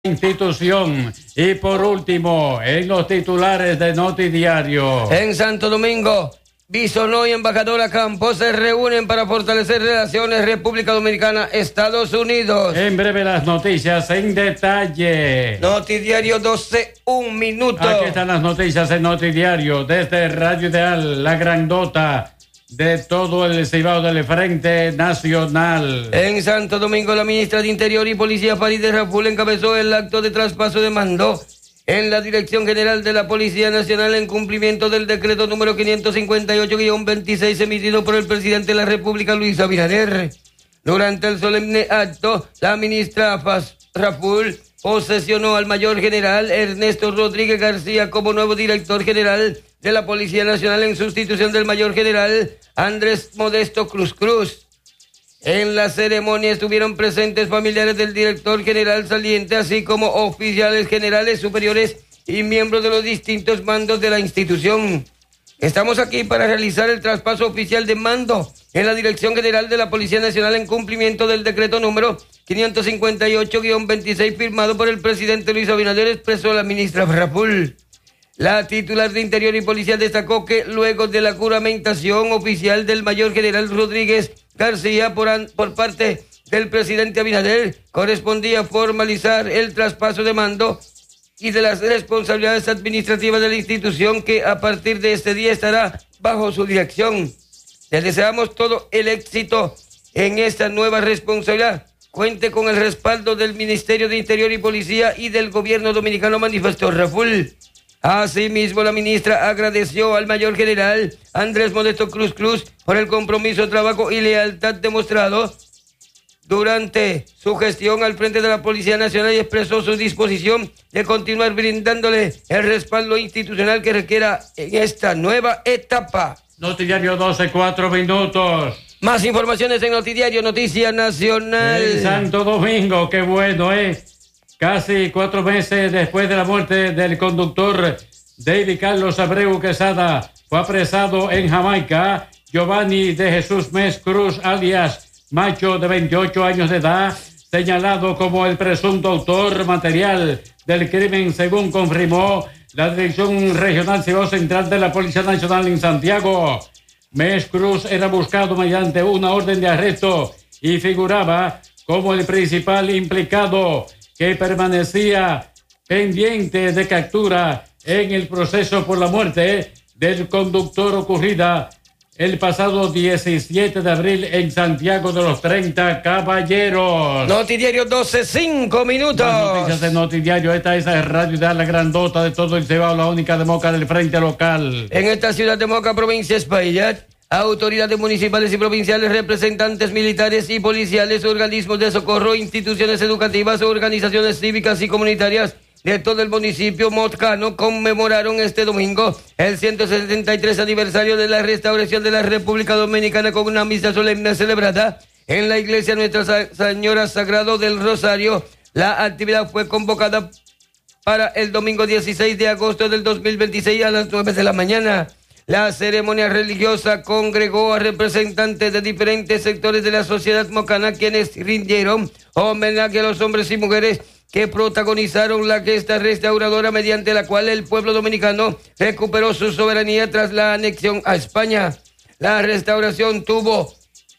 institución. Y por último, en los titulares de Notidiario. En Santo Domingo, Bisonó y embajadora Campos se reúnen para fortalecer relaciones República Dominicana-Estados Unidos. En breve las noticias en detalle. Notidiario 12, un minuto. Aquí están las noticias en Notidiario desde Radio Ideal, la grandota de todo el Cibao del Frente Nacional. En Santo Domingo, la ministra de Interior y Policía Farideh Raful encabezó el acto de traspaso de mando en la Dirección General de la Policía Nacional en cumplimiento del decreto número 558-26 emitido por el presidente de la República, Luis Abinader. Durante el solemne acto, la ministra Raful posesionó al mayor general Ernesto Rodríguez García como nuevo director general de la Policía Nacional en sustitución del mayor general Andrés Modesto Cruz Cruz. En la ceremonia estuvieron presentes familiares del director general saliente, así como oficiales generales superiores y miembros de los distintos mandos de la institución. Estamos aquí para realizar el traspaso oficial de mando en la Dirección General de la Policía Nacional en cumplimiento del decreto número 558-26 firmado por el presidente Luis Abinader, expresó la ministra Raful. La titular de Interior y Policía destacó que luego de la juramentación oficial del mayor general Rodríguez García por parte del presidente Abinader, correspondía formalizar el traspaso de mando y de las responsabilidades administrativas de la institución, que a partir de este día estará bajo su dirección. Les deseamos todo el éxito en esta nueva responsabilidad. Cuente con el respaldo del Ministerio de Interior y Policía y del gobierno dominicano, manifestó Raful. Asimismo, la ministra agradeció al mayor general Andrés Modesto Cruz Cruz por el compromiso, trabajo y lealtad demostrado durante su gestión al frente de la Policía Nacional y expresó su disposición de continuar brindándole el respaldo institucional que requiera en esta nueva etapa. Notidiario 12, 4 minutos. Más informaciones en Notidiario, Noticia Nacional. En Santo Domingo, qué bueno, Casi 4 meses después de la muerte del conductor David Carlos Abreu Quesada, fue apresado en Jamaica Giovanni de Jesús Mes Cruz, alias Macho, de 28 años de edad, señalado como el presunto autor material del crimen, según confirmó la Dirección Regional Cibao Central de la Policía Nacional en Santiago. Mes Cruz era buscado mediante una orden de arresto y figuraba como el principal implicado, que permanecía pendiente de captura en el proceso por la muerte del conductor ocurrida el pasado 17 de abril en Santiago de los 30 Caballeros. Notidiario 12, 5 minutos. Las noticias de Notidiario. Esta es Radio Ideal, la grandota de todo el Cibao, la única de Moca del Frente Local. En esta ciudad de Moca, provincia de Espaillat, autoridades municipales y provinciales, representantes militares y policiales, organismos de socorro, instituciones educativas, organizaciones cívicas y comunitarias de todo el municipio mocano conmemoraron este domingo el 173 aniversario de la restauración de la República Dominicana con una misa solemne celebrada en la iglesia Nuestra Señora Sagrado del Rosario. La actividad fue convocada para el domingo 16 de agosto del 2026 a las 9 de la mañana. La ceremonia religiosa congregó a representantes de diferentes sectores de la sociedad mocana, quienes rindieron homenaje a los hombres y mujeres que protagonizaron la gesta restauradora mediante la cual el pueblo dominicano recuperó su soberanía tras la anexión a España. La restauración tuvo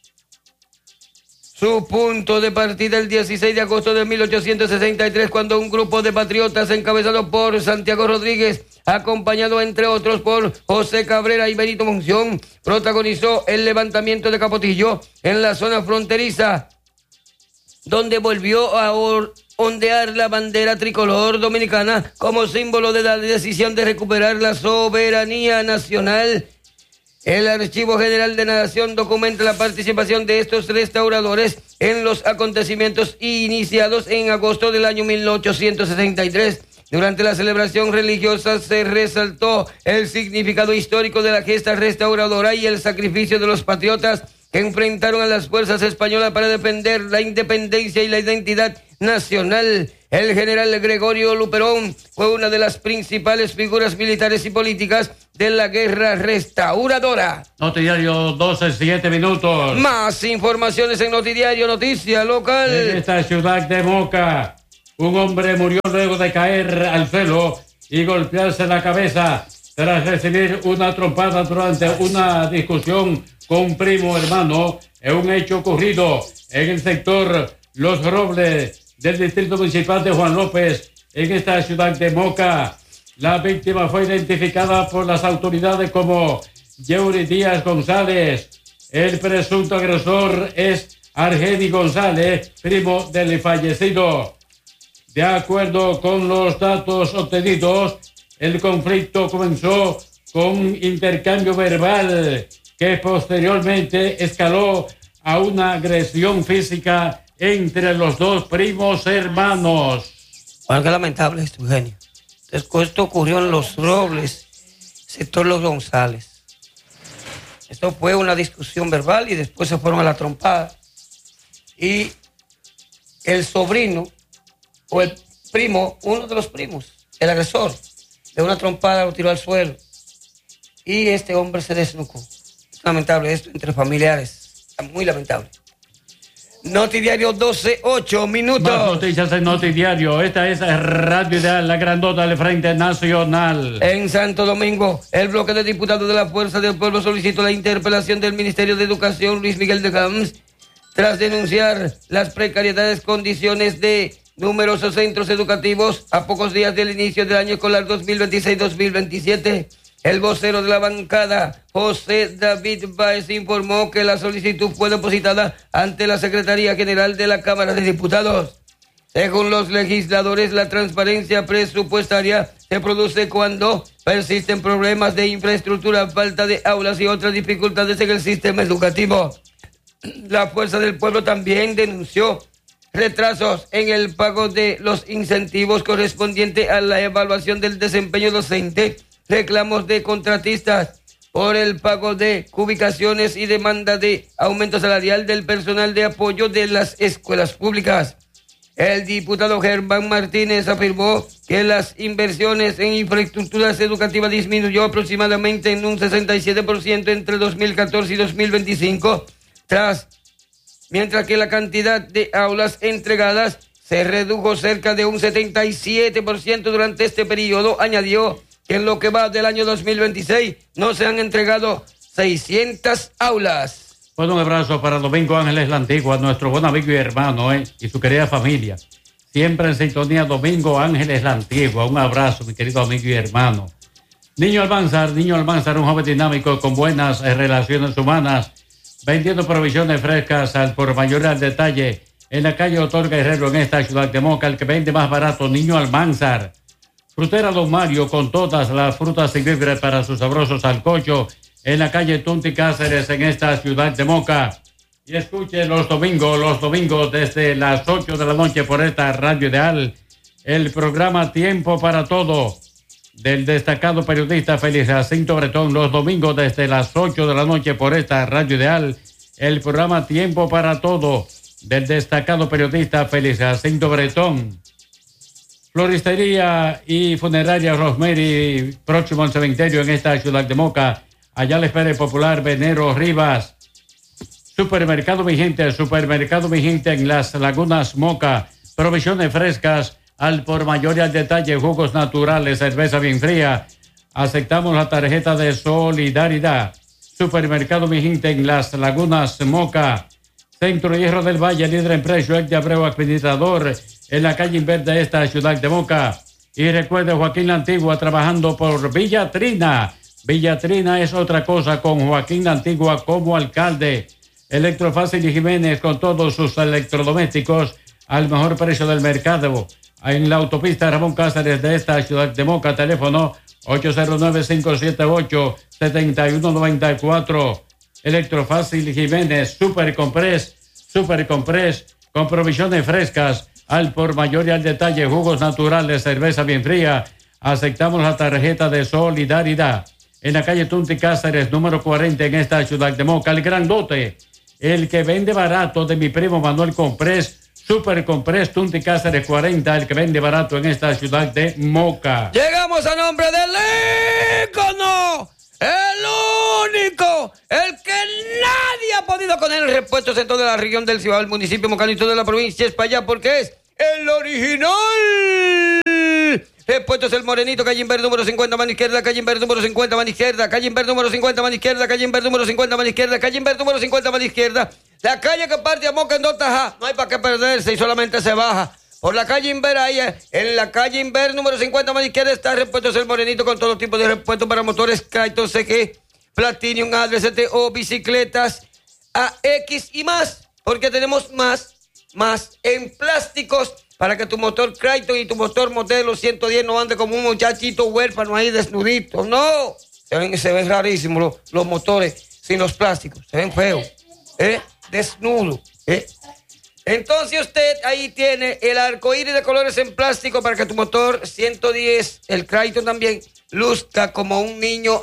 su punto de partida el 16 de agosto de 1863, cuando un grupo de patriotas encabezado por Santiago Rodríguez, acompañado entre otros por José Cabrera y Benito Monción, protagonizó el levantamiento de Capotillo en la zona fronteriza, donde volvió a ondear la bandera tricolor dominicana como símbolo de la decisión de recuperar la soberanía nacional. El Archivo General de la Nación documenta la participación de estos restauradores en los acontecimientos iniciados en agosto del año 1863. Durante la celebración religiosa se resaltó el significado histórico de la gesta restauradora y el sacrificio de los patriotas que enfrentaron a las fuerzas españolas para defender la independencia y la identidad nacional. El general Gregorio Luperón fue una de las principales figuras militares y políticas de la guerra restauradora. Notidiario 12, 7 minutos. Más informaciones en Notidiario, noticia local. En esta ciudad de Moca, Un hombre murió luego de caer al suelo y golpearse la cabeza tras recibir una trompada durante una discusión con un primo hermano en un hecho ocurrido en el sector Los Robles del distrito municipal de Juan López en esta ciudad de Moca. La víctima fue identificada por las autoridades como Yeuri Díaz González. El presunto agresor es Argeni González, primo del fallecido. De acuerdo con los datos obtenidos, el conflicto comenzó con un intercambio verbal que posteriormente escaló a una agresión física entre los dos primos hermanos. Bueno, qué lamentable esto, Eugenio. Esto ocurrió en Los Robles, sector Los González. Esto fue una discusión verbal y después se fueron a la trompada. Y el sobrino o el primo, uno de los primos, el agresor, de una trompada lo tiró al suelo. Y este hombre se desnucó. Es lamentable esto entre familiares. Está muy lamentable. Notidiario 12:08 minutos. Más noticias en Notidiario. Esta es Radio Ideal, la grandota del Frente Nacional. En Santo Domingo, el bloque de diputados de la Fuerza del Pueblo solicitó la interpelación del Ministerio de Educación, Luis Miguel de Camps, tras denunciar las precariedades condiciones de numerosos centros educativos a pocos días del inicio del año escolar 2026-2027. El vocero de la bancada, José David Báez, informó que la solicitud fue depositada ante la Secretaría General de la Cámara de Diputados. Según los legisladores, la transparencia presupuestaria se produce cuando persisten problemas de infraestructura, falta de aulas y otras dificultades en el sistema educativo. La Fuerza del Pueblo también denunció retrasos en el pago de los incentivos correspondientes a la evaluación del desempeño docente, reclamos de contratistas por el pago de ubicaciones y demanda de aumento salarial del personal de apoyo de las escuelas públicas. El diputado Germán Martínez afirmó que las inversiones en infraestructuras educativas disminuyó aproximadamente en un 67% entre 2014 y 2025, mientras que la cantidad de aulas entregadas se redujo cerca de un 77% durante este periodo. Añadió que en lo que va del año 2026 no se han entregado 600 aulas. Bueno, un abrazo para Domingo Ángeles La Antigua, nuestro buen amigo y hermano, y su querida familia. Siempre en sintonía, Domingo Ángeles La Antigua. Un abrazo, mi querido amigo y hermano. Niño Almanzar, un joven dinámico con buenas relaciones humanas, vendiendo provisiones frescas al por mayor al detalle en la calle Otorga Herrero en esta ciudad de Moca. El que vende más barato, Niño Almanzar. Frutera Don Mario, con todas las frutas y víveres para sus sabrosos sancocho en la calle Tunti Cáceres en esta ciudad de Moca. Y escuche los domingos desde las 8 de la noche por esta Radio Ideal, el programa Tiempo para Todo del destacado periodista Félix Jacinto Bretón. Los domingos desde las 8 de la noche por esta Radio Ideal, el programa Tiempo para Todo del destacado periodista Félix Jacinto Bretón. Floristería y funeraria Rosemary, próximo al cementerio en esta ciudad de Moca. Allá le espera el popular Venero Rivas. Supermercado Vigente en Las Lagunas Moca. Provisiones frescas al por mayor y al detalle, jugos naturales, cerveza bien fría. Aceptamos la tarjeta de solidaridad. Supermercado Vigente en Las Lagunas Moca. Centro Hierro del Valle, líder en precio, el de Abreu Administrador, en la calle Inverde de esta ciudad de Moca. Y recuerde, Joaquín La Antigua trabajando por Villa Trina. Villa Trina es otra cosa con Joaquín La Antigua como alcalde. Electrofácil y Jiménez con todos sus electrodomésticos al mejor precio del mercado. En la autopista Ramón Cáceres de esta ciudad de Moca, teléfono 809-578-7194. Electrofácil Jiménez, Super Comprés, con provisiones frescas al por mayor y al detalle, jugos naturales, cerveza bien fría. Aceptamos la tarjeta de solidaridad. En la calle Tunti Cáceres, número 40, en esta ciudad de Moca, el grandote, el que vende barato de mi primo Manuel Comprés, Super Comprés, Tunti Cáceres 40, el que vende barato en esta ciudad de Moca. Llegamos a nombre del ícono, el único, el que nadie ha podido con él. Repuestos en toda la región del Cibao, el municipio Mocanito de la provincia de España, porque es el original. Repuestos El Morenito, calle Inver número 50, mano izquierda, calle Inver número 50, mano izquierda, calle Inver número 50, mano izquierda, calle Inver número 50, mano izquierda, calle Inver número 50, mano izquierda. La calle que parte a Moca en dos tajas, no hay para qué perderse y solamente se baja. Por la calle Inver, ahí en la calle Inver número 50, mano izquierda, está Repuestos El Morenito con todo tipo de repuestos para motores Kratos, CG, Platinum, ADCT o bicicletas AX y más, porque tenemos más en plásticos para que tu motor Kratos y tu motor modelo 110 no ande como un muchachito huérfano ahí desnudito. No, se ven rarísimos los motores sin los plásticos, se ven feos, desnudos. Entonces usted ahí tiene el arcoíris de colores en plástico para que tu motor 110, el Kratos también, luzca como un niño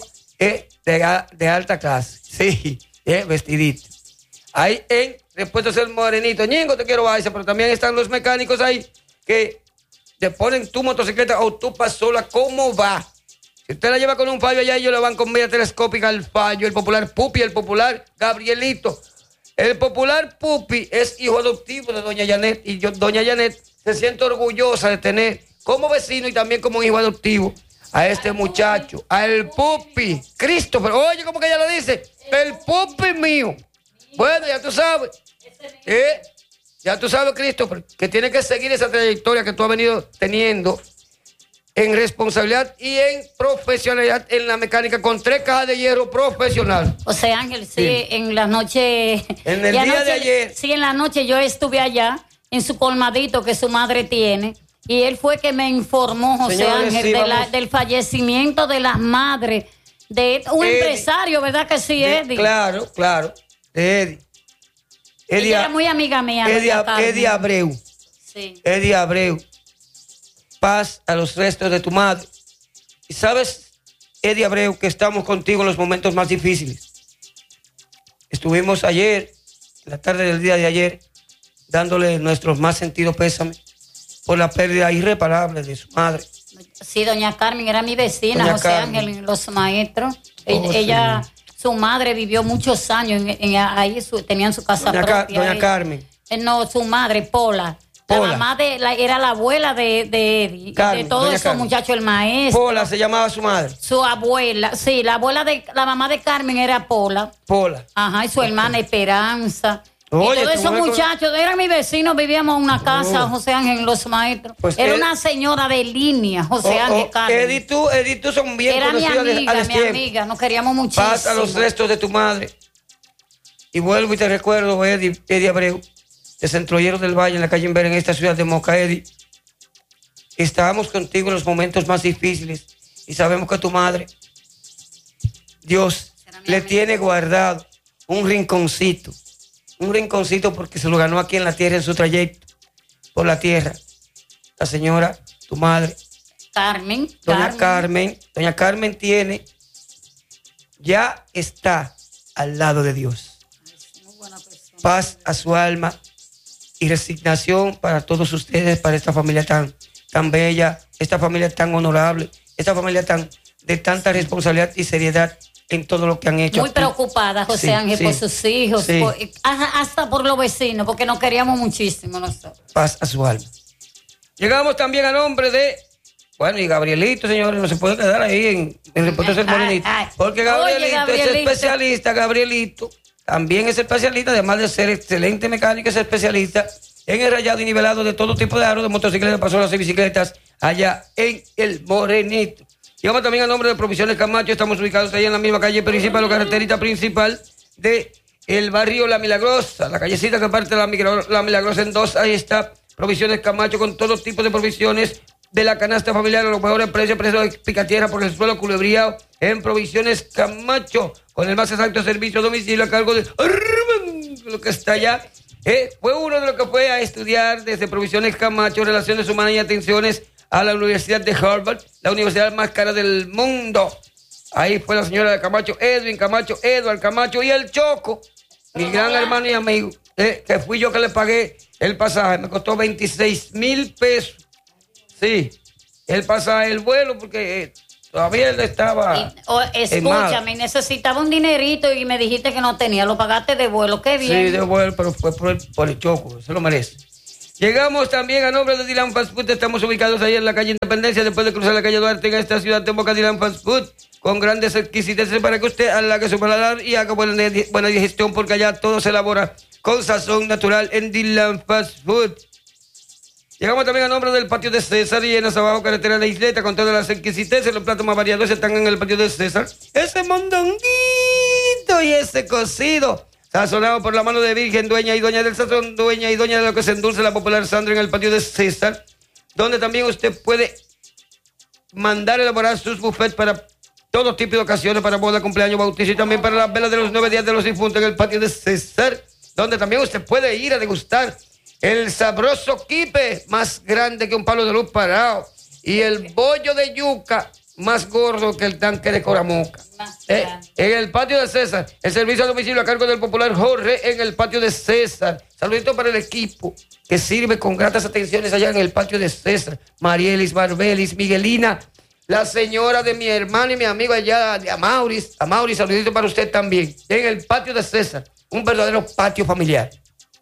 de alta clase. Sí, vestidito. Ahí en Repuestos El Morenito. Ñengo, te quiero bailar, pero también están los mecánicos ahí que te ponen tu motocicleta o tu pasola, ¿cómo va? Si usted la lleva con un fallo allá, ellos le van con media telescópica al fallo. El popular Pupi, el popular Gabrielito. El popular Pupi es hijo adoptivo de doña Janet y doña Janet se siente orgullosa de tener como vecino y también como hijo adoptivo a este muchacho, al Pupi, Christopher. Oye, ¿cómo que ella lo dice? El Pupi mío. Bueno, ya tú sabes. Ya tú sabes, Christopher, que tiene que seguir esa trayectoria que tú has venido teniendo en responsabilidad y en profesionalidad en la mecánica con 3 cajas de hierro profesional. José Ángel, sí, en la noche... En el día de ayer. Sí, en la noche yo estuve allá en su colmadito que su madre tiene y él fue que me informó, José Señores, Ángel, sí, del fallecimiento de la madre de un empresario, ¿verdad que sí, Eddie? Claro, Eddie. Ella era muy amiga mía. Eddie Abreu. Sí. Eddie Abreu. Paz a los restos de tu madre. Y sabes, Eddie Abreu, que estamos contigo en los momentos más difíciles. Estuvimos ayer, la tarde del día de ayer, dándole nuestros más sentidos pésames por la pérdida irreparable de su madre. Sí, doña Carmen era mi vecina, Doña José Carmen. Ángel, en Los Maestros. Oh, Ella, sí. su madre vivió muchos años ahí, tenían su casa propia. Doña Carmen. No, su madre, Pola. La mamá era la abuela de Eddie. Carmen, de todos doña esos Carmen. muchachos, el maestro. Pola se llamaba su madre. Su abuela, sí, la mamá de Carmen era Pola. Ajá, y su hermana Esperanza. Oye, y todos esos tú me muchachos, eran mis vecinos, vivíamos en una casa, José Ángel, en Los Maestros. Pues era una señora de línea, José Ángel Carmen. Eddie, tú son bien era mi conocidos amiga, nos queríamos muchísimo. Pasa los restos de tu madre. Y vuelvo y te recuerdo, Eddie Abreu, de Centro Hierro del Valle, en la calle Inver, en esta ciudad de Moca, Eddie. Estábamos contigo en los momentos más difíciles y sabemos que tu madre, Dios, le tiene guardado un rinconcito porque se lo ganó aquí en la tierra en su trayecto por la tierra. La señora, tu madre, Doña Carmen ya está al lado de Dios. Paz a su alma y resignación para todos ustedes, para esta familia tan bella, esta familia tan honorable, esta familia de tanta responsabilidad y seriedad en todo lo que han hecho. Muy preocupada, José Ángel, por sus hijos, hasta por los vecinos, porque nos queríamos muchísimo nosotros. Paz a su alma. Llegamos también a nombre de... Bueno, y Gabrielito, señores, no se puede quedar ahí en Repuestos El Morenito. Porque Gabrielito es especialista, también es especialista, además de ser excelente mecánico, es especialista en el rayado y nivelado de todo tipo de aros, de motocicletas, pasolas y bicicletas, allá en El Morenito. Llegamos también a nombre de Provisiones Camacho, estamos ubicados ahí en la misma calle principal, o carreterita principal de el barrio La Milagrosa, la callecita que parte de La Milagrosa en 2, ahí está Provisiones Camacho con todo tipo de provisiones de la canasta familiar a los mejores precios de picatierra por el suelo culebrío en Provisiones Camacho, con el más exacto servicio a domicilio a cargo de lo que está allá. Fue uno de los que fue a estudiar desde Provisiones Camacho, Relaciones Humanas y Atenciones a la Universidad de Harvard, la universidad más cara del mundo. Ahí fue la señora de Camacho, Edwin Camacho, Eduard Camacho y el Choco, mi gran hermano y amigo, que fui yo que le pagué el pasaje, me costó 26,000 pesos. Sí, el pasaje, el vuelo, porque todavía él estaba... escúchame, necesitaba un dinerito y me dijiste que no tenía, lo pagaste de vuelo, qué bien. Sí, de vuelo, pero fue por el Choco, se lo merece. Llegamos también a nombre de Dylan Fast Food. Estamos ubicados ahí en la calle Independencia, después de cruzar la calle Duarte en esta ciudad de Moca. Dylan Fast Food, con grandes exquisiteces para que usted halague su paladar y haga buena digestión, porque allá todo se elabora con sazón natural en Dylan Fast Food. Llegamos también a nombre del patio de César y en abajo carretera de la Isleta, con todas las exquisiteces. Los platos más variados están en el patio de César. Ese mondonguito y ese cocido sazonado por la mano de Virgen, dueña y doña del sazón, dueña y doña de lo que se endulce, la popular Sandra, en el patio de César, donde también usted puede mandar elaborar sus buffets para todo tipo de ocasiones, para boda, cumpleaños, bautizo y también para las velas de los 9 días de los difuntos, en el patio de César, donde también usted puede ir a degustar el sabroso quipe más grande que un palo de luz parado y el bollo de yuca más gordo que el tanque de Coramoca. En el patio de César, el servicio a domicilio a cargo del popular Jorge en el patio de César. Saludito para el equipo que sirve con gratas atenciones allá en el patio de César. Marielis, Barbelis, Miguelina, la señora de mi hermano y mi amigo allá de Amauris. Amauris, saludito para usted también. En el patio de César, un verdadero patio familiar.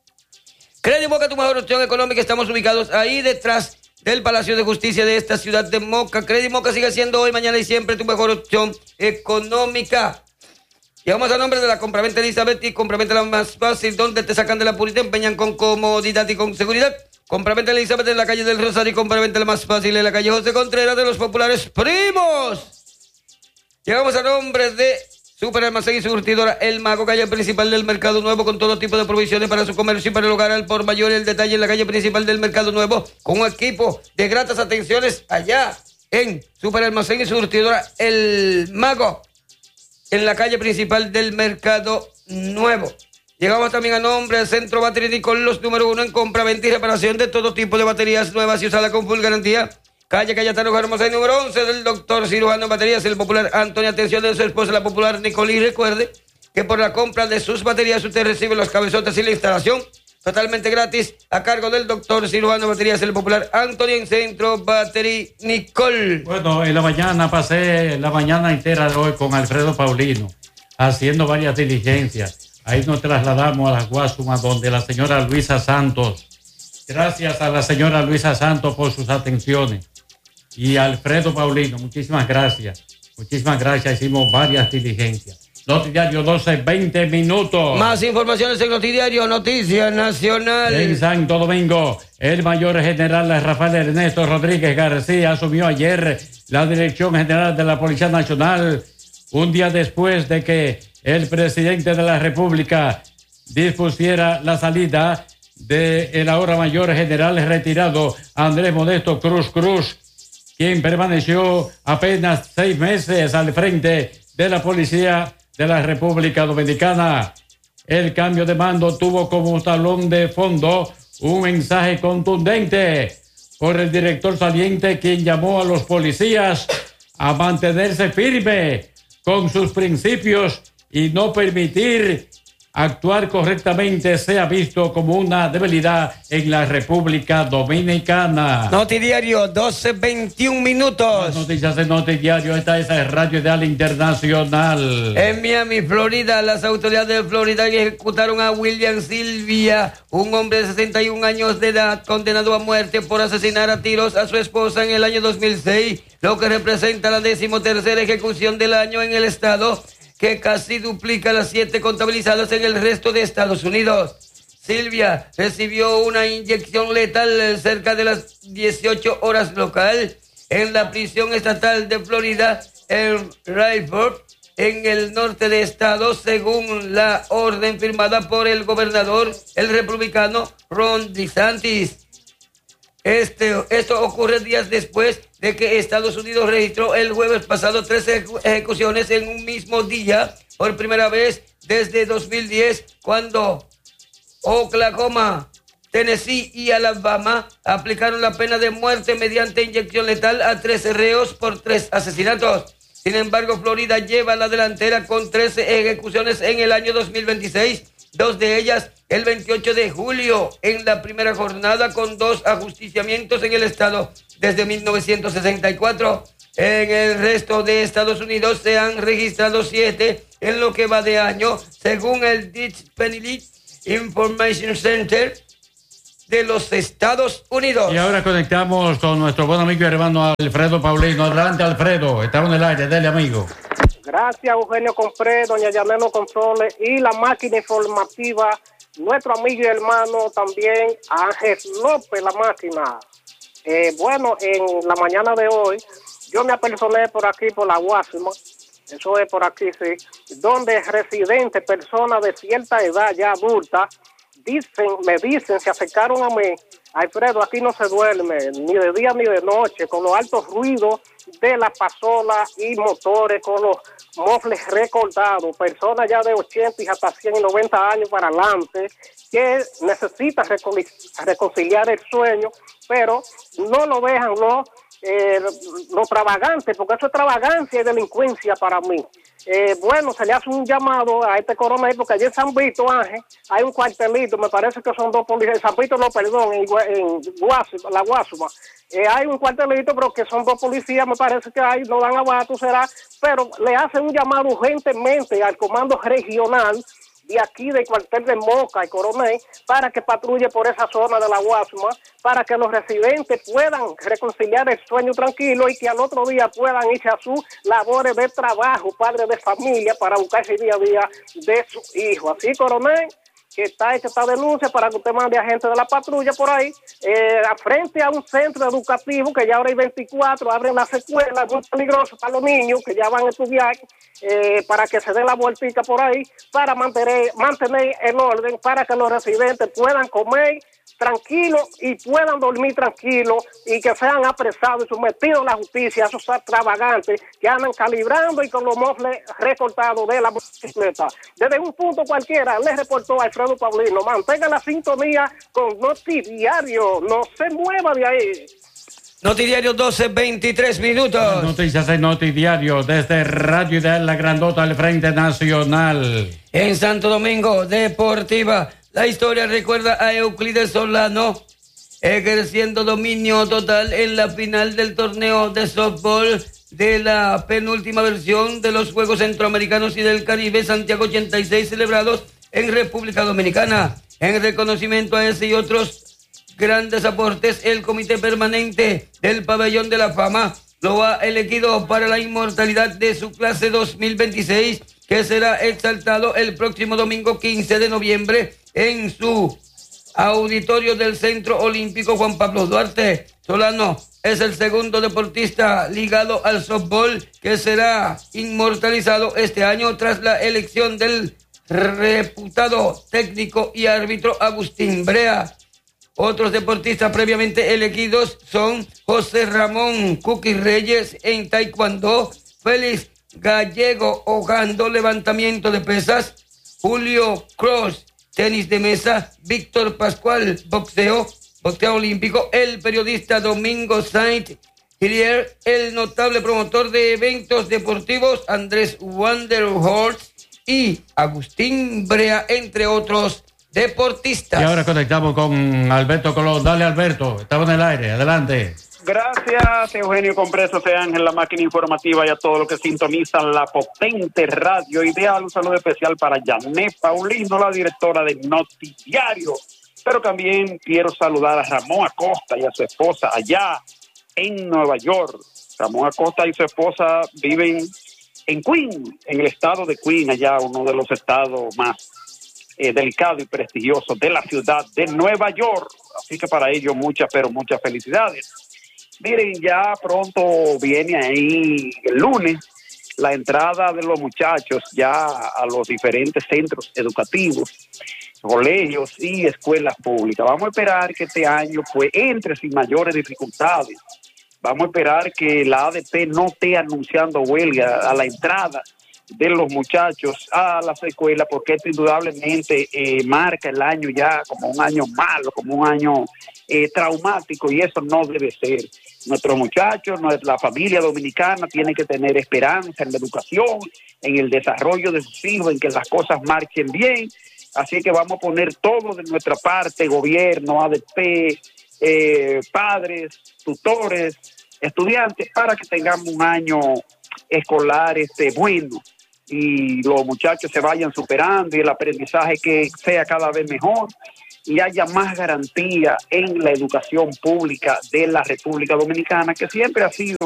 Credit Moca, tu mejor opción económica. Estamos ubicados ahí detrás del Palacio de Justicia de esta ciudad de Moca. Credit Moca sigue siendo hoy, mañana y siempre tu mejor opción económica. Llegamos a nombre de la Compraventa Elizabeth y Compraventa la más fácil, donde te sacan de la purita, empeñan con comodidad y con seguridad. Compraventa Elizabeth en la calle del Rosario y Compraventa la más fácil en la calle José Contreras de los populares primos. Llegamos a nombre de Super Almacén y Surtidora El Mago, calle principal del Mercado Nuevo, con todo tipo de provisiones para su comercio y para el hogar al por mayor. El detalle en la calle principal del Mercado Nuevo, con un equipo de gratas atenciones allá en Super Almacén y Surtidora El Mago, en la calle principal del Mercado Nuevo. Llegamos también a nombre del Centro Batería con los número 1 en compra, venta y reparación de todo tipo de baterías nuevas y usadas con full garantía. Calle Cayetano Hermosa, número 11, del doctor cirujano en baterías, el popular Antonio. Atención de su esposa, la popular Nicolí. Recuerde que por la compra de sus baterías usted recibe los cabezotes y la instalación totalmente gratis a cargo del doctor cirujano en baterías, el popular Antonio, en Centro Battery Nicole. Bueno, en la mañana pasé la mañana entera de hoy con Alfredo Paulino, haciendo varias diligencias. Ahí nos trasladamos a la Guasuma, donde la señora Luisa Santos. Gracias a la señora Luisa Santos por sus atenciones. Y Alfredo Paulino, muchísimas gracias. Muchísimas gracias. Hicimos varias diligencias. Notidiario 12:20 minutos. Más informaciones en Notidiario, Noticias Nacionales. En Santo Domingo, el mayor general Rafael Ernesto Rodríguez García asumió ayer la Dirección General de la Policía Nacional, un día después de que el presidente de la República dispusiera la salida del ahora mayor general retirado Andrés Modesto Cruz Cruz, quien permaneció apenas 6 meses al frente de la Policía de la República Dominicana. El cambio de mando tuvo como talón de fondo un mensaje contundente por el director saliente, quien llamó a los policías a mantenerse firme con sus principios y no permitir actuar correctamente sea visto como una debilidad en la República Dominicana. Notidiario 12:21 minutos. Las noticias de Notidiario, esta es el Radio Ideal Internacional. En Miami, Florida, las autoridades de Florida ejecutaron a William Silvia, un hombre de 61 años de edad, condenado a muerte por asesinar a tiros a su esposa en el año 2006, lo que representa la 13ª ejecución del año en el estado, que casi duplica las 7 contabilizadas en el resto de Estados Unidos. Silvia recibió una inyección letal cerca de las 18 horas local en la prisión estatal de Florida en Rayford, en el norte de estado, según la orden firmada por el gobernador, el republicano Ron DeSantis. Esto ocurre días después de que Estados Unidos registró el jueves pasado 13 ejecuciones en un mismo día, por primera vez desde 2010, cuando Oklahoma, Tennessee y Alabama aplicaron la pena de muerte mediante inyección letal a 13 reos por 3 asesinatos. Sin embargo, Florida lleva la delantera con 13 ejecuciones en el año 2026, 2 de ellas el 28 de julio en la primera jornada, con 2 ajusticiamientos en el estado desde 1964. En el resto de Estados Unidos se han registrado 7 en lo que va de año, según el Dispensary Information Center. de los Estados Unidos. Y ahora conectamos con nuestro buen amigo y hermano Alfredo Paulino. Adelante, Alfredo, estamos en el aire, dale, amigo. Gracias, Eugenio Compré, doña Yanelo Controles y la máquina informativa, nuestro amigo y hermano también Ángel López, la máquina. Bueno, en la mañana de hoy, yo me apersoné por aquí, por la Guasima, eso es por aquí, sí, donde residentes, personas de cierta edad ya adulta, me dicen, se acercaron a mí, Alfredo, aquí no se duerme, ni de día ni de noche, con los altos ruidos de las pasolas y motores, con los mofles recordados, personas ya de 80 y hasta 100 y 90 años para adelante, que necesitan reconciliar el sueño, pero no lo dejan lo extravagante, porque eso es extravagancia y delincuencia para mí. Bueno, se le hace un llamado a este coronel, porque allí en San Vito, Ángel, hay un cuartelito, me parece que son dos policías, San Vito no, perdón, en la Guasuma, hay un cuartelito, pero que son dos policías, me parece que hay, no dan abasto, será, pero le hacen un llamado urgentemente al comando regional de aquí del cuartel de Moca y Coronel para que patrulle por esa zona de la Guasuma, para que los residentes puedan reconciliar el sueño tranquilo y que al otro día puedan irse a sus labores de trabajo, padres de familia, para buscar ese día a día de su hijo. Así, Coronel, que está hecha esta denuncia para que usted mande a gente de la patrulla por ahí, frente a un centro educativo que ya ahora hay 24, abren las escuelas, muy peligroso para los niños que ya van a estudiar, para que se dé la vueltica por ahí, para mantener el orden, para que los residentes puedan comer tranquilos y puedan dormir tranquilos y que sean apresados y sometidos a la justicia, a esos extravagantes que andan calibrando y con los mofles recortados de la bicicleta. Desde un punto cualquiera, les reportó Alfredo Paulino. Mantenga la sintonía con Notidiario, no se mueva de ahí. Notidiario 12:23 minutos. Noticias en Notidiario desde Radio Ideal, la grandota del Frente Nacional. En Santo Domingo, Deportiva. La historia recuerda a Euclides Solano ejerciendo dominio total en la final del torneo de softball de la penúltima versión de los Juegos Centroamericanos y del Caribe Santiago 86 celebrados en República Dominicana. En reconocimiento a ese y otros grandes aportes, el Comité Permanente del Pabellón de la Fama lo ha elegido para la inmortalidad de su clase 2026, que será exaltado el próximo domingo 15 de noviembre en su auditorio del Centro Olímpico Juan Pablo Duarte. Solano es el segundo deportista ligado al softball que será inmortalizado este año tras la elección del reputado técnico y árbitro Agustín Brea. Otros deportistas previamente elegidos son José Ramón Cookie Reyes en taekwondo, Félix Gallego Ogando levantamiento de pesas, Julio Cross tenis de mesa, Víctor Pascual boxeo olímpico, el periodista Domingo Saint-Hilaire, el notable promotor de eventos deportivos Andrés Wanderhorst y Agustín Brea, entre otros deportistas. Y ahora conectamos con Alberto Colón. Dale, Alberto, estamos en el aire, adelante. Gracias, Eugenio Compreso, Ángel, la máquina informativa y a todos los que sintonizan la potente Radio Ideal. Un saludo especial para Yané Paulino, la directora de Notidiario. Pero también quiero saludar a Ramón Acosta y a su esposa allá en Nueva York. Ramón Acosta y su esposa viven en Queens, en el estado de Queens, allá uno de los estados más delicados y prestigiosos de la ciudad de Nueva York. Así que para ellos muchas felicidades. Miren, ya pronto viene ahí el lunes la entrada de los muchachos ya a los diferentes centros educativos, colegios y escuelas públicas. Vamos a esperar que este año pues entre sin mayores dificultades. Vamos a esperar que la ADP no esté anunciando huelga a la entrada de los muchachos a las escuelas, porque esto indudablemente marca el año ya como un año malo, como un año traumático, y eso no debe ser. Nuestros muchachos, la familia dominicana tiene que tener esperanza en la educación, en el desarrollo de sus hijos, en que las cosas marchen bien. Así que vamos a poner todo de nuestra parte, gobierno, ADP, padres, tutores, estudiantes, para que tengamos un año escolar bueno y los muchachos se vayan superando y el aprendizaje que sea cada vez mejor y haya más garantía en la educación pública de la República Dominicana, que siempre ha sido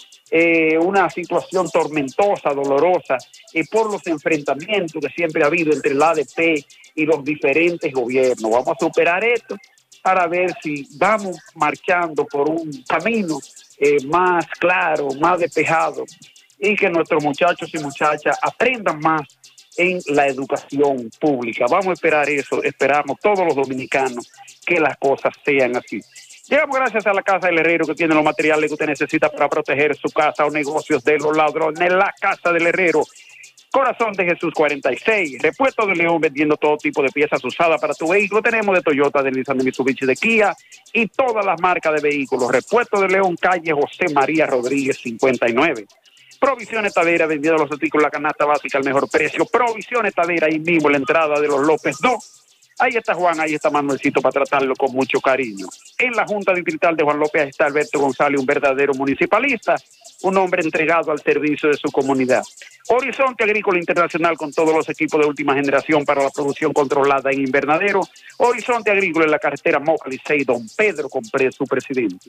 una situación tormentosa, dolorosa, por los enfrentamientos que siempre ha habido entre el ADP y los diferentes gobiernos. Vamos a superar esto para ver si vamos marchando por un camino más claro, más despejado, y que nuestros muchachos y muchachas aprendan más en la educación pública. Vamos a esperar eso, esperamos todos los dominicanos que las cosas sean así. Llegamos gracias a la Casa del Herrero, que tiene los materiales que usted necesita para proteger su casa o negocios de los ladrones. La Casa del Herrero, Corazón de Jesús 46, Repuesto de León, vendiendo todo tipo de piezas usadas para tu vehículo. Tenemos de Toyota, de Nissan, de Mitsubishi, de Kia y todas las marcas de vehículos. Repuesto de León, calle José María Rodríguez 59. Provisiones Tavera, vendiendo los artículos, la canasta básica al mejor precio. Provisiones Tavera, ahí mismo la entrada de los López 2. Ahí está Juan, ahí está Manuelcito para tratarlo con mucho cariño. En la Junta Distrital de Juan López está Alberto González, un verdadero municipalista, un hombre entregado al servicio de su comunidad. Horizonte Agrícola Internacional, con todos los equipos de última generación para la producción controlada en invernadero. Horizonte Agrícola en la carretera Moca Licey, Don Pedro Compré, su presidente.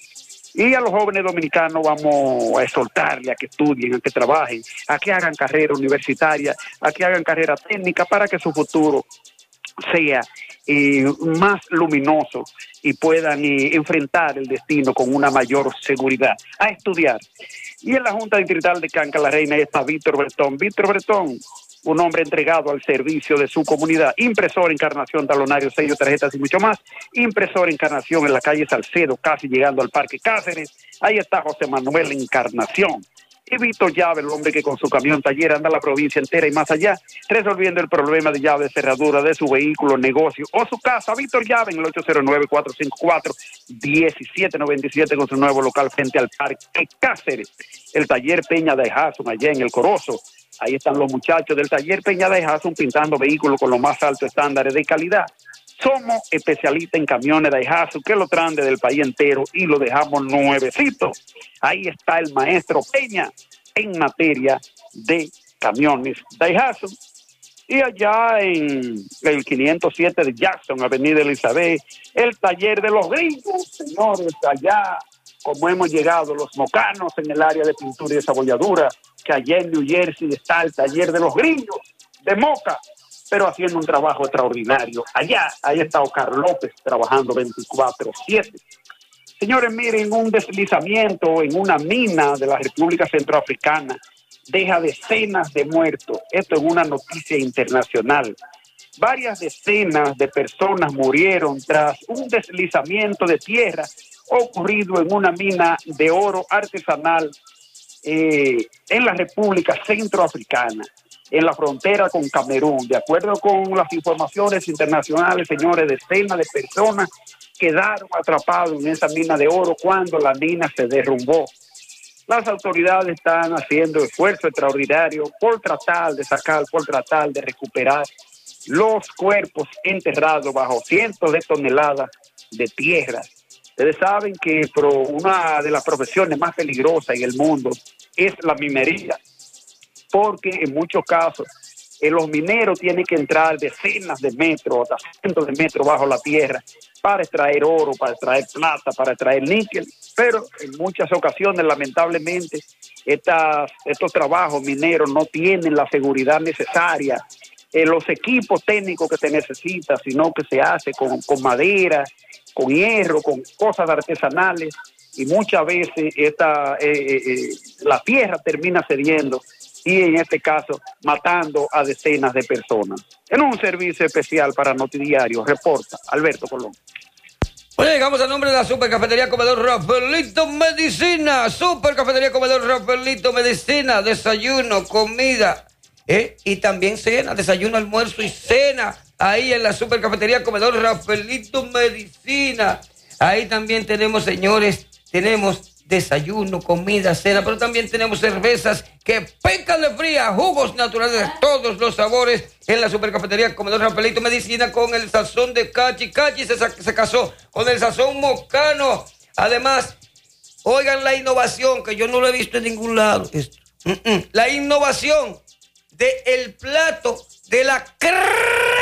Y a los jóvenes dominicanos vamos a exhortarle a que estudien, a que trabajen, a que hagan carrera universitaria, a que hagan carrera técnica para que su futuro sea más luminoso y puedan enfrentar el destino con una mayor seguridad. A estudiar. Y en la Junta Distrital de Canca la Reina está Víctor Bretón. Víctor Bretón, un hombre entregado al servicio de su comunidad. Impresor, encarnación, talonario, sello, tarjetas y mucho más. Impresor, encarnación en la calle Salcedo, casi llegando al Parque Cáceres. Ahí está José Manuel Encarnación. Y Víctor Llave, el hombre que con su camión taller anda la provincia entera y más allá, resolviendo el problema de llave de cerradura de su vehículo, negocio o su casa. Víctor Llave en el 809-454-1797 con su nuevo local frente al Parque Cáceres. El taller Peña de Jason allá en El Corozo. Ahí están los muchachos del taller Peña de Jason pintando vehículos con los más altos estándares de calidad. Somos especialistas en camiones de Daihatsu que lo traen desde el país entero y lo dejamos nuevecito. Ahí está el maestro Peña en materia de camiones Daihatsu. Y allá en el 507 de Jackson, Avenida Elizabeth, el taller de los gringos, señores, allá como hemos llegado los mocanos en el área de pintura y desabolladura, que allá en New Jersey está el taller de los gringos de Moca, pero haciendo un trabajo extraordinario. Allá, ahí está Oscar López trabajando 24/7. Señores, miren, un deslizamiento en una mina de la República Centroafricana deja decenas de muertos. Esto es una noticia internacional. Varias decenas de personas murieron tras un deslizamiento de tierra ocurrido en una mina de oro artesanal en la República Centroafricana, en la frontera con Camerún. De acuerdo con las informaciones internacionales, señores, decenas de personas quedaron atrapados en esa mina de oro cuando la mina se derrumbó. Las autoridades están haciendo esfuerzos extraordinarios por tratar de sacar, por tratar de recuperar los cuerpos enterrados bajo cientos de toneladas de tierra. Ustedes saben que una de las profesiones más peligrosas en el mundo es la minería, porque en muchos casos los mineros tienen que entrar decenas de metros, hasta cientos de metros bajo la tierra para extraer oro, para extraer plata, para extraer níquel, pero en muchas ocasiones, lamentablemente, estos trabajos mineros no tienen la seguridad necesaria, los equipos técnicos que se necesita, sino que se hace con madera, con hierro, con cosas artesanales, y muchas veces la tierra termina cediendo y en este caso matando a decenas de personas. En un servicio especial para Notidiario, reporta Alberto Colón. Bueno, llegamos al nombre de la Supercafetería Comedor Rafaelito Medicina. Supercafetería Comedor Rafaelito Medicina. Desayuno, comida, y también cena, desayuno, almuerzo y cena. Ahí en la Supercafetería Comedor Rafaelito Medicina. Ahí también tenemos, señores, tenemos desayuno, comida, cena, pero también tenemos cervezas que pecan de fría, jugos naturales de todos los sabores en la Supercafetería Comedor Rafaelito Medicina con el sazón de Cachi. Cachi se casó con el sazón mocano. Además, oigan la innovación que yo no lo he visto en ningún lado. La innovación del plato de la cresta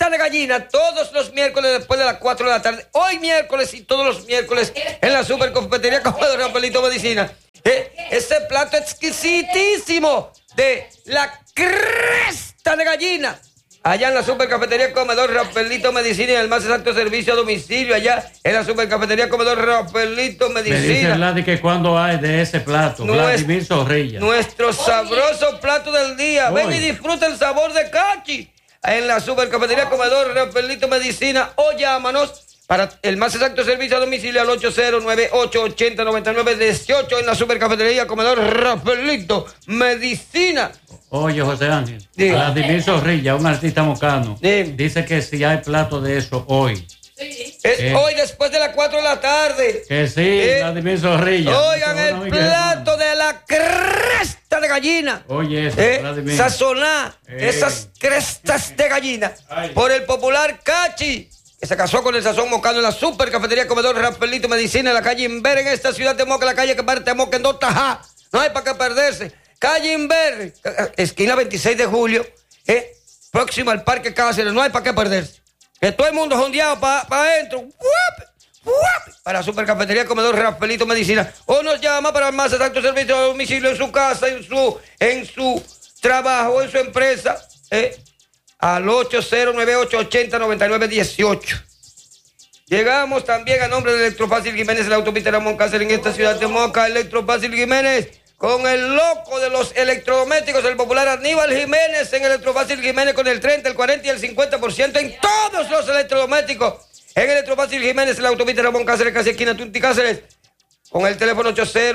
cresta de gallina todos los miércoles después de las 4 de la tarde. Hoy miércoles y todos los miércoles en la Supercafetería Comedor Rafaelito Medicina. Ese plato exquisitísimo de la cresta de gallina. Allá en la Supercafetería Comedor Rafaelito Medicina y el más exacto servicio a domicilio allá en la Supercafetería Comedor Rafaelito Medicina. Me dice Vladi que cuando hay de ese plato, Vladimir Zorrilla. Nuestro sabroso plato del día. Ven y disfruta el sabor de cachi en la Supercafetería Comedor Rafaelito Medicina o llámanos para el más exacto servicio a domicilio al 809-880-9918 en la Supercafetería Comedor Rafaelito Medicina. Oye, José Ángel, Vladimir Zorrilla, un artista mocano, dice que si hay plato de eso hoy. Es hoy después de las 4 de la tarde. Que sí, Vladimir Zorrilla. Oigan, el plato de la cresta de gallina. Oye, eso, Vladimir. Sazoná esas crestas de gallina por el popular Cachi, que se casó con el sazón mocano en la Supercafetería Comedor Rafaelito Medicina en la calle Inver, en esta ciudad de Moca, la calle que parte de Moca en Dotajá. No hay para qué perderse. Calle Inver, esquina 26 de julio, próximo al Parque Cáceres, no hay para qué perderse. Que todo el mundo jondeado para adentro. Para la Supercafetería Comedor Rafaelito Medicina. O nos llama para el más exacto servicio de domicilio en su casa, en su trabajo, en su empresa, al 809-880-9918. Llegamos también a nombre de Electrofácil Jiménez, la autopista Ramón Cáceres en esta ciudad de Moca. Electrofácil Jiménez, con el loco de los electrodomésticos, el popular Aníbal Jiménez, en Electrofácil Jiménez, con el 30, el 40 y el 50% en todos los electrodomésticos. En Electrofácil Jiménez, en la autopista Ramón Cáceres, casi esquina Tunti Cáceres, con el teléfono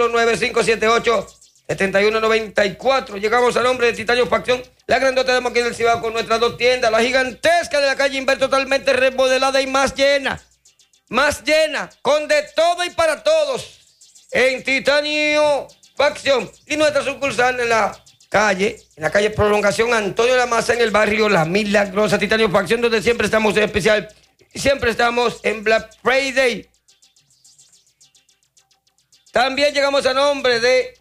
809-578-7194. Llegamos a nombre de Titanio Facción, la grandota de Moquín del Cibao, con nuestras dos tiendas, la gigantesca de la calle Inver, totalmente remodelada y más llena, con de todo y para todos, en Titanio Facción, y nuestra sucursal en la calle Prolongación Antonio Lamasa, en el barrio La Milagrosa. Titanio Facción, donde siempre estamos en especial, siempre estamos en Black Friday. También llegamos a nombre de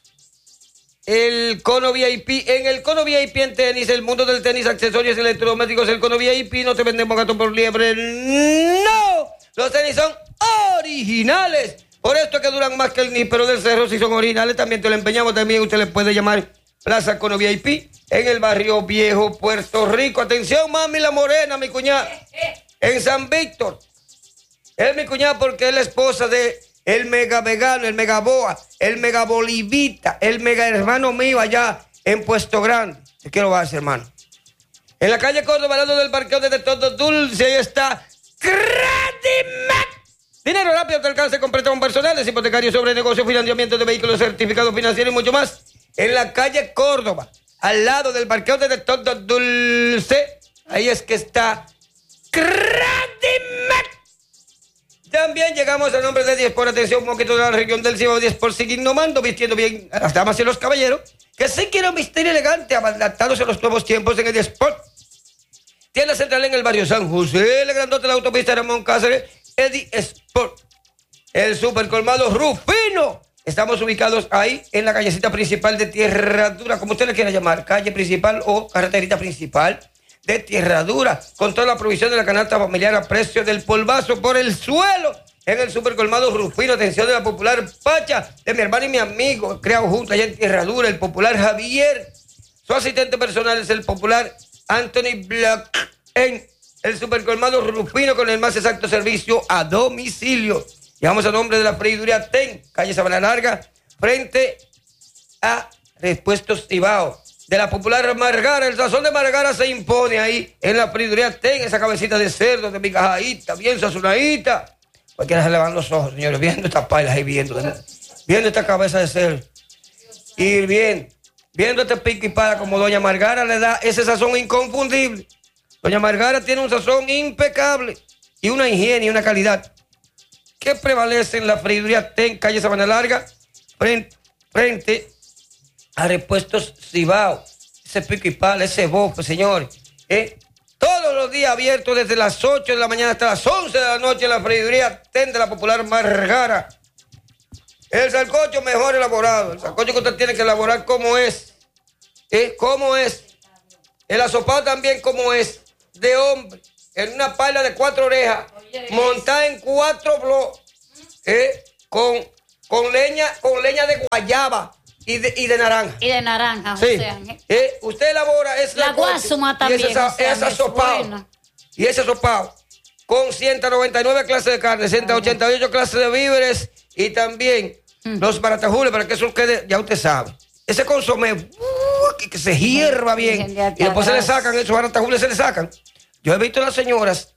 el Cono VIP. En el Cono VIP en tenis, el mundo del tenis, accesorios electrodomésticos, el Cono VIP. No te vendemos gato por liebre, no, los tenis son originales. Por esto que duran más que el níspero del cerro, si son originales, también te lo empeñamos. También usted le puede llamar Plaza Cono VIP en el barrio Viejo, Puerto Rico. Atención, mami la morena, mi cuñada, en San Víctor. Es mi cuñada porque es la esposa de el mega vegano, el mega boa, el mega bolivita, el mega hermano mío allá en Puesto Grande. Te quiero ver, hermano. En la calle Córdoba, al lado del parqueo de Todo Dulce, ahí está Credimac. Dinero rápido, te alcance con préstamos personales, hipotecarios, sobre negocio, financiamiento de vehículos, certificados financieros y mucho más. En la calle Córdoba, al lado del parqueo de Todo Dulce, ahí es que está Credimac. También llegamos al nombre de 10 por atención, un poquito de la región del Cibao, 10 por seguir nomando, vistiendo bien a las damas y los caballeros, que sí quieren vestir elegante, adaptándose a los nuevos tiempos en el 10 por. Tienda central en el barrio San José, el grandote de la autopista Ramón Cáceres, Eddie Sport, el super colmado Rufino. Estamos ubicados ahí en la callecita principal de Tierra Dura, como usted le quiera llamar, calle principal o carreterita principal de Tierra Dura, con toda la provisión de la canasta familiar a precio del polvazo por el suelo, en el super colmado Rufino. Atención de la popular Pacha, de mi hermano y mi amigo, creado junto allá en Tierra Dura, el popular Javier. Su asistente personal es el popular Anthony Black, en el super colmado Rufino, con el más exacto servicio a domicilio. Llegamos a nombre de la Freiduría Ten, calle Sabana Larga, frente a Repuestos Cibao. De la popular Margara, el sazón de Margara se impone ahí en la Freiduría Ten, esa cabecita de cerdo, de migajadita, bien sazonadita. Cualquiera se le van los ojos, señores, viendo estas pailas ahí, viendo esta cabeza de cerdo. Y viendo este pico y pala, como doña Margara le da ese sazón inconfundible. Doña Margara tiene un sazón impecable y una higiene y una calidad que prevalece en la Freiduría Ten, calle Sabana Larga, frente a Repuestos Cibao. Ese pico y pala, ese bofe, señores. Todos los días abiertos desde las 8 de la mañana hasta las 11 de la noche en la Freiduría Ten de la popular Margara. El sancocho mejor elaborado. El sancocho que usted tiene que elaborar como es. ¿Cómo es? El asopado también como es. de hombre en una pala de 4 orejas, montada en 4 bloques, con leña de guayaba y de naranja. Y de naranja, sí. José Ángel. Usted elabora la guasuma también. Y ese sopao con 199 clases de carne, 188 clases de víveres y también los baratajules, para que eso quede, ya usted sabe. Ese consomé que se hierva bien y después se le sacan, esos baratajules se le sacan. Yo he visto las señoras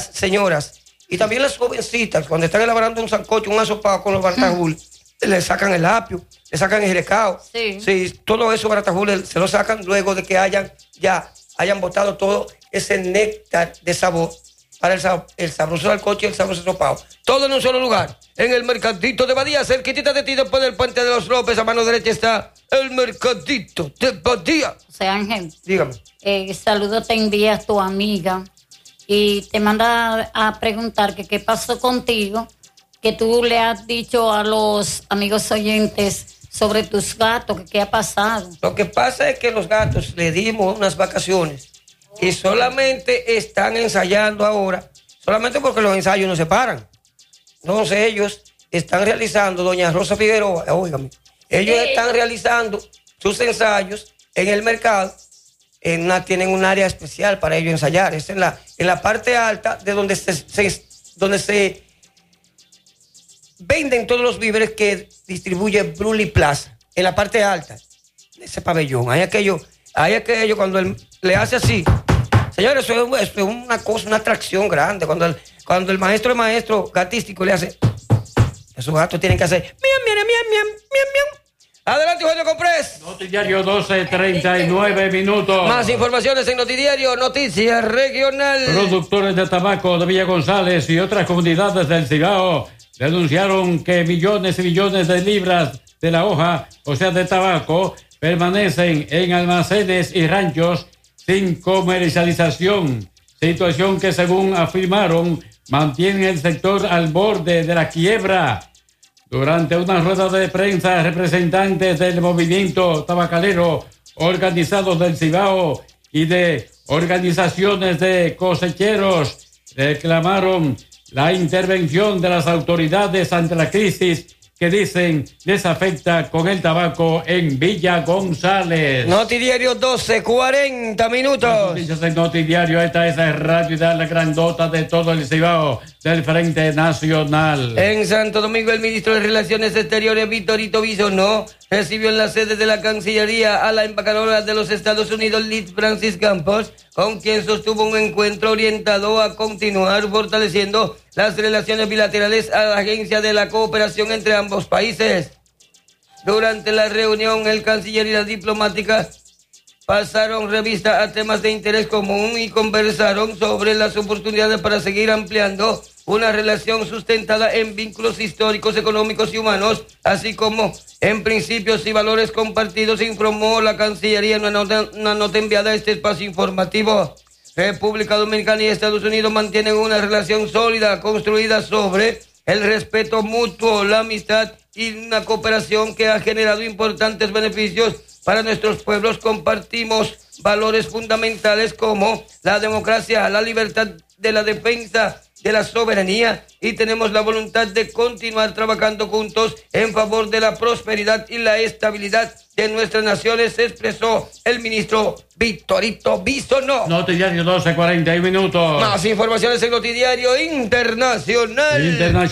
y también las jovencitas cuando están elaborando un sancocho, un asopado con los baratajules, le sacan el apio, le sacan el recao. Sí, todo eso baratajules se lo sacan luego de que hayan botado todo ese néctar de sabor para el sabroso sancocho y el sabroso asopado. Todo en un solo lugar, en el Mercadito de Badía, cerquitita de ti, después del Puente de los López, a mano derecha está el Mercadito de Badía. José Ángel. Dígame. Saludo te envía tu amiga y te manda a preguntar que qué pasó contigo, que tú le has dicho a los amigos oyentes sobre tus gatos, que qué ha pasado. Lo que pasa es que los gatos le dimos unas vacaciones y solamente están ensayando ahora, solamente porque los ensayos no se paran. Entonces ellos están realizando, doña Rosa Figueroa, óigame, ellos están realizando sus ensayos en el mercado. Tienen un área especial para ellos ensayar. Es en la parte alta de donde se venden todos los víveres que distribuye Bruley Plaza. En la parte alta de ese pabellón. Hay aquello cuando él le hace así. Señores, eso es una cosa, una atracción grande. Cuando el maestro gatístico le hace, esos gatos tienen que hacer miam, miam, miam, miam, miam, miam. Adelante, Eugenio Comprés. Notidiario 12:39 minutos. Más informaciones en Notidiario, Noticias Regional. Productores de tabaco de Villa González y otras comunidades del Cibao denunciaron que millones y millones de libras de la hoja, o sea, de tabaco, permanecen en almacenes y ranchos sin comercialización. Situación que, según afirmaron, mantiene el sector al borde de la quiebra. Durante una rueda de prensa, representantes del movimiento tabacalero organizados del Cibao y de organizaciones de cosecheros reclamaron la intervención de las autoridades ante la crisis que dicen les afecta con el tabaco en Villa González. Notidiario 12:40 minutos. Noticias en Notidiario, esta es la radio de la grandota de todo el Cibao del Frente Nacional. En Santo Domingo, el ministro de Relaciones Exteriores, Victorito Bisonó, recibió en la sede de la Cancillería a la embajadora de los Estados Unidos, Liz Francis Campos, con quien sostuvo un encuentro orientado a continuar fortaleciendo las relaciones bilaterales a la agencia de la cooperación entre ambos países. Durante la reunión, el canciller y la diplomática pasaron revista a temas de interés común y conversaron sobre las oportunidades para seguir ampliando una relación sustentada en vínculos históricos, económicos y humanos, así como en principios y valores compartidos, informó la Cancillería en una nota enviada a este espacio informativo. República Dominicana y Estados Unidos mantienen una relación sólida construida sobre el respeto mutuo, la amistad y una cooperación que ha generado importantes beneficios para nuestros pueblos. Compartimos valores fundamentales como la democracia, la libertad, de la defensa de la soberanía, y tenemos la voluntad de continuar trabajando juntos en favor de la prosperidad y la estabilidad de nuestras naciones, expresó el ministro Victorito Bisonó. Notidiario 12:41 minutos. Más informaciones en Notidiario Internacional.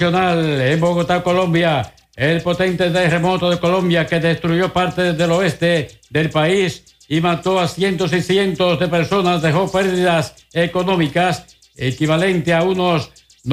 En Bogotá, Colombia. El potente terremoto de Colombia que destruyó parte del oeste del país y mató a cientos y cientos de personas dejó pérdidas económicas equivalente a unos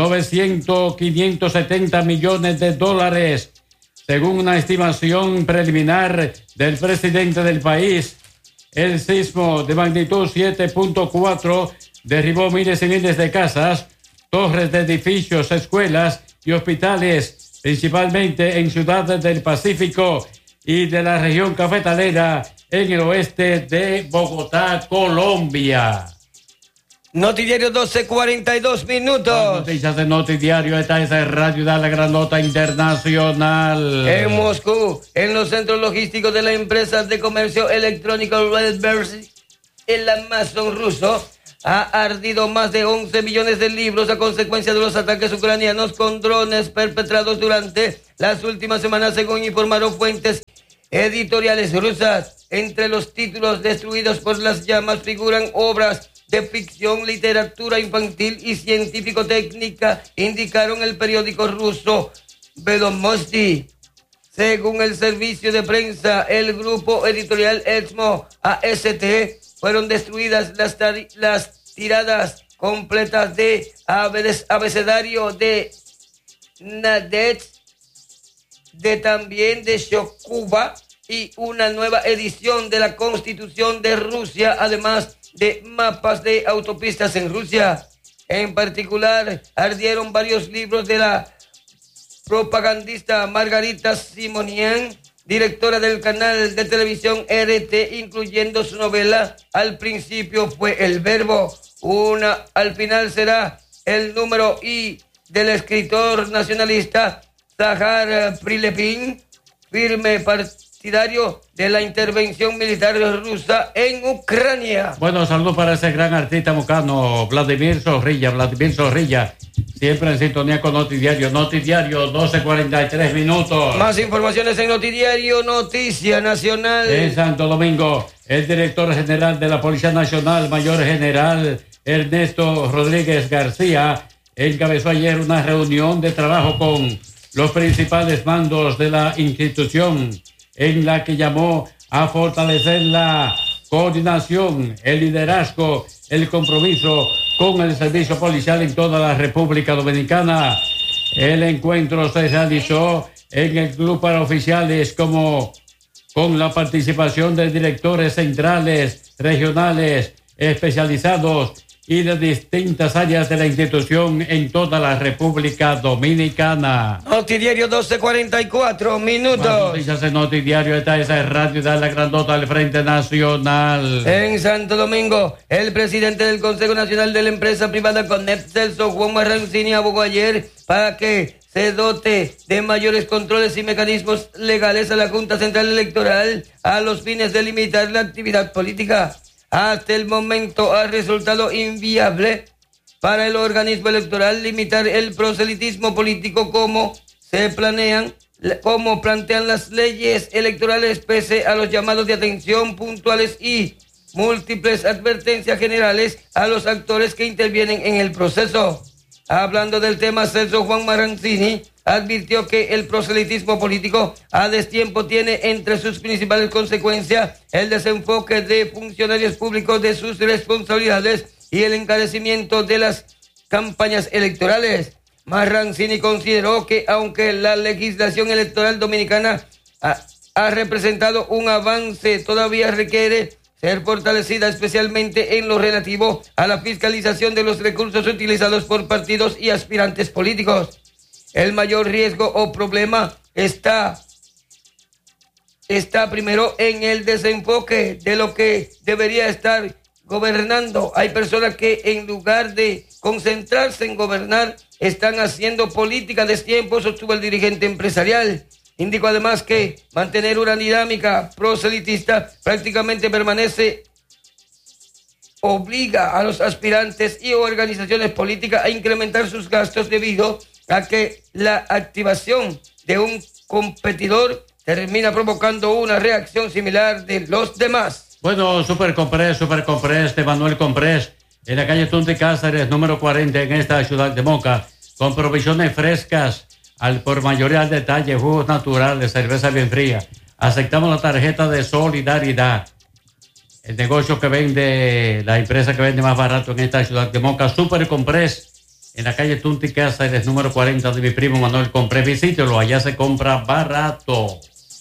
570 millones de dólares, según una estimación preliminar del presidente del país. El sismo de magnitud 7.4 derribó miles y miles de casas, torres de edificios, escuelas y hospitales, principalmente en ciudades del Pacífico y de la región cafetalera en el oeste de Bogotá, Colombia. Notidiario 12:42 minutos. Noticias de Notidiario, esta es el radio de la grandota internacional. En Moscú, en los centros logísticos de la empresa de comercio electrónico Redbird, el Amazon ruso, ha ardido más de 11 millones de libros a consecuencia de los ataques ucranianos con drones perpetrados durante las últimas semanas, según informaron fuentes editoriales rusas. Entre los títulos destruidos por las llamas figuran obras de ficción, literatura infantil y científico-técnica, indicaron el periódico ruso Vedomosti. Según el servicio de prensa, el grupo editorial ESMO AST, fueron destruidas las tiradas completas de abecedario de Nadev, también de Shokuba, y una nueva edición de la Constitución de Rusia, además de mapas de autopistas en Rusia. En particular, ardieron varios libros de la propagandista Margarita Simonian, directora del canal de televisión RT, incluyendo su novela Al principio fue el verbo. Al final será el número I del escritor nacionalista Zahar Prilepin, firme partidario de la intervención militar rusa en Ucrania. Bueno, saludos para ese gran artista mocano, Vladimir Zorrilla, siempre en sintonía con Notidiario, 12:43 minutos. Más informaciones en Notidiario, Noticia Nacional. En Santo Domingo, el director general de la Policía Nacional, Mayor General Ernesto Rodríguez García, encabezó ayer una reunión de trabajo con los principales mandos de la institución, en la que llamó a fortalecer la coordinación, el liderazgo, el compromiso con el servicio policial en toda la República Dominicana. El encuentro se realizó en el club para oficiales, como con la participación de directores centrales, regionales, especializados y de distintas áreas de la institución en toda la República Dominicana. Notidiario, 12:44 minutos. Más noticias en Notidiario. Esta es el radio de la grandota del Frente Nacional. En Santo Domingo, el presidente del Consejo Nacional de la Empresa Privada CONEP, Celso Juan Marrancini, abogó ayer para que se dote de mayores controles y mecanismos legales a la Junta Central Electoral a los fines de limitar la actividad política. Hasta el momento ha resultado inviable para el organismo electoral limitar el proselitismo político como plantean las leyes electorales, pese a los llamados de atención puntuales y múltiples advertencias generales a los actores que intervienen en el proceso. Hablando del tema, Celso Juan Marrancini advirtió que el proselitismo político a destiempo tiene entre sus principales consecuencias el desenfoque de funcionarios públicos de sus responsabilidades y el encarecimiento de las campañas electorales. Marrancini consideró que aunque la legislación electoral dominicana ha representado un avance, todavía requiere ser fortalecida, especialmente en lo relativo a la fiscalización de los recursos utilizados por partidos y aspirantes políticos. El mayor riesgo o problema está primero en el desenfoque de lo que debería estar gobernando. Hay personas que, en lugar de concentrarse en gobernar, están haciendo política a destiempo, sostuvo el dirigente empresarial. Indicó además que mantener una dinámica proselitista prácticamente obliga a los aspirantes y organizaciones políticas a incrementar sus gastos debido a que la activación de un competidor termina provocando una reacción similar de los demás. Bueno, Super Comprés de Manuel Comprés, en la calle Tunte Cáceres, número 40, en esta ciudad de Moca, con provisiones frescas, al por mayoría al detalle, jugos naturales, cerveza bien fría. Aceptamos la tarjeta de solidaridad. El negocio que vende, la empresa que vende más barato en esta ciudad de Moca, Super Comprés, en la calle Tunti Cáceres, número 40, de mi primo Manuel Comprés. Visítelo, allá se compra barato.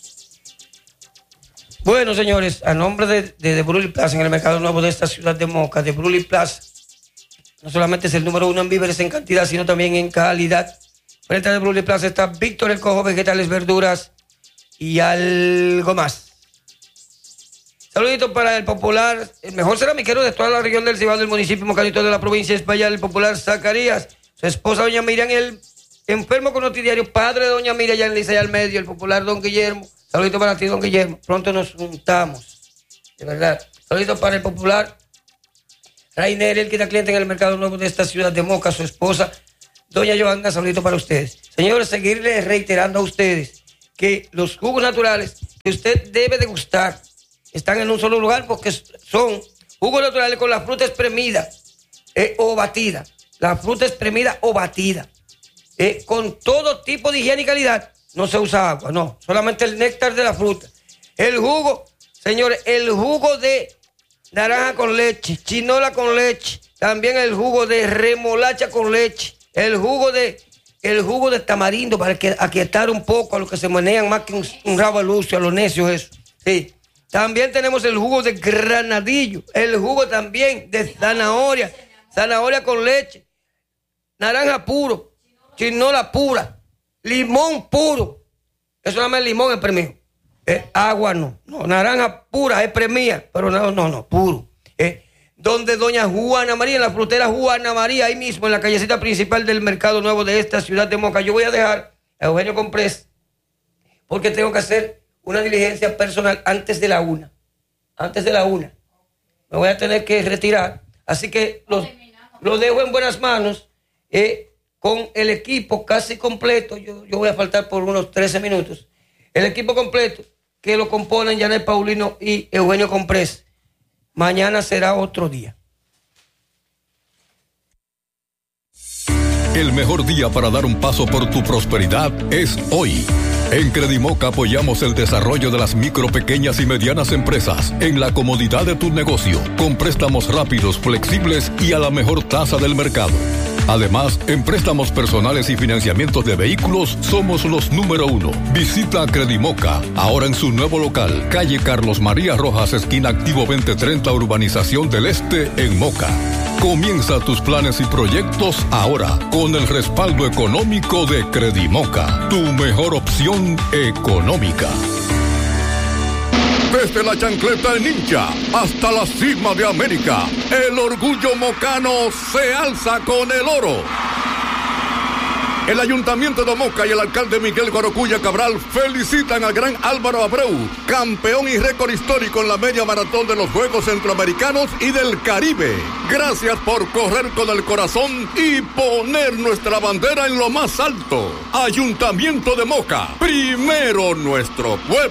Bueno, señores, a nombre de Brulli Plaza, en el mercado nuevo de esta ciudad de Moca, de Brulli Plaza, no solamente es el número uno en víveres en cantidad, sino también en calidad. Frente a Brulli Plaza está Víctor el Cojo, vegetales, verduras y algo más. Saludito para el popular, el mejor ceramiquero de toda la región del Cibao, del municipio Mocanito de la provincia de Espaillat, el popular Zacarías, su esposa doña Miriam, el enfermo con Notidiario, padre de doña Miriam, ya en Licey al medio, el popular don Guillermo. Saludito para ti, don Guillermo. Pronto nos juntamos, de verdad. Saludito para el popular Rainer, el que está cliente en el mercado nuevo de esta ciudad de Moca, su esposa, doña Johanna, saludito para ustedes. Señores, seguirles reiterando a ustedes que los jugos naturales que usted debe degustar están en un solo lugar porque son jugos naturales con la fruta espremida o batida. La fruta espremida o batida. Con todo tipo de higiene y calidad. No se usa agua, no. Solamente el néctar de la fruta. El jugo, señores, el jugo de naranja con leche, chinola con leche. También el jugo de remolacha con leche. El jugo de tamarindo para aquietar un poco a los que se manejan más que un rabo de lucio, a los necios eso. Sí. También tenemos el jugo de granadillo. El jugo también de zanahoria. Zanahoria con leche. Naranja puro. Chinola pura, limón puro, eso nada más el limón es premio, agua no, naranja pura es premia, pero no, puro, donde doña Juana María, en la frutera Juana María, ahí mismo en la callecita principal del mercado nuevo de esta ciudad de Moca. Yo voy a dejar a Eugenio Comprés, porque tengo que hacer una diligencia personal antes de la una, me voy a tener que retirar, así que lo dejo en buenas manos, con el equipo casi completo. Yo voy a faltar por unos 13 minutos. El equipo completo que lo componen Janet Paulino y Eugenio Comprés. Mañana será otro día. El mejor día para dar un paso por tu prosperidad es hoy. En Credimoca apoyamos el desarrollo de las micro, pequeñas y medianas empresas en la comodidad de tu negocio, con préstamos rápidos, flexibles y a la mejor tasa del mercado. Además, en préstamos personales y financiamientos de vehículos, somos los número 1. Visita Credimoca, ahora en su nuevo local, calle Carlos María Rojas, esquina Activo 2030, Urbanización del Este, en Moca. Comienza tus planes y proyectos ahora, con el respaldo económico de Credimoca, tu mejor opción económica. Desde la chancleta ninja hasta la cima de América, el orgullo mocano se alza con el oro. El Ayuntamiento de Moca y el alcalde Miguel Guarocuya Cabral felicitan al gran Álvaro Abreu, campeón y récord histórico en la media maratón de los Juegos Centroamericanos y del Caribe. Gracias por correr con el corazón y poner nuestra bandera en lo más alto. Ayuntamiento de Moca, primero nuestro pueblo.